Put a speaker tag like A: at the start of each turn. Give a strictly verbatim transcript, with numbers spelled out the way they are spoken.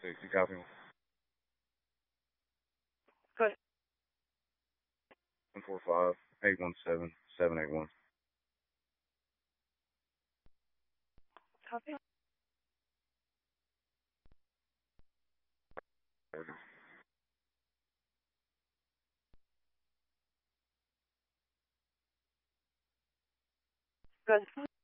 A: You copy me?
B: Good.
A: One four five eight one seven seven eight one.
B: Copy. Good.